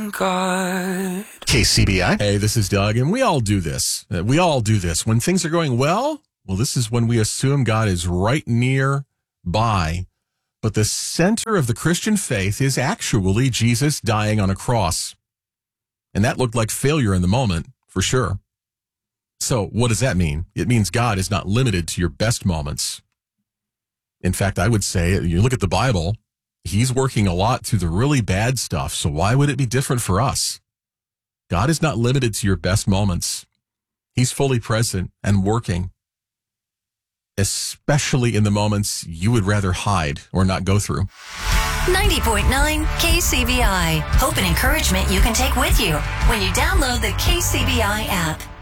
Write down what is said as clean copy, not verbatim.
God. KCBI. Hey, this is Doug, and we all do this. When things are going well, this is when we assume God is right nearby. But the center of the Christian faith is actually Jesus dying on a cross. And that looked like failure in the moment, for sure. So what does that mean? It means God is not limited to your best moments. In fact, I would say, you look at the Bible, he's working a lot through the really bad stuff. So why would it be different for us? God is not limited to your best moments. He's fully present and working, especially in the moments you would rather hide or not go through. 90.9 KCBI. Hope and encouragement you can take with you when you download the KCBI app.